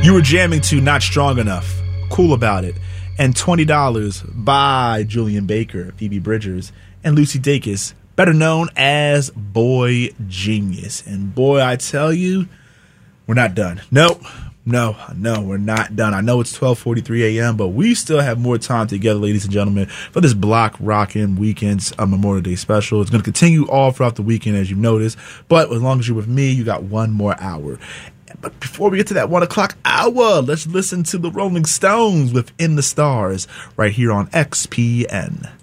You were jamming to Not Strong Enough, Cool About It, and $20 by Julian Baker, Phoebe Bridgers, and Lucy Dacus, better known as Boy Genius. And boy, I tell you, we're not done. No, we're not done. I know it's 12:43 a.m., but we still have more time together, ladies and gentlemen, for this Block Rockin' Weekends Memorial Day special. It's going to continue all throughout the weekend, as you've noticed, but as long as you're with me, you got one more hour. But before we get to that 1 o'clock hour, let's listen to the Rolling Stones with In the Stars right here on XPN.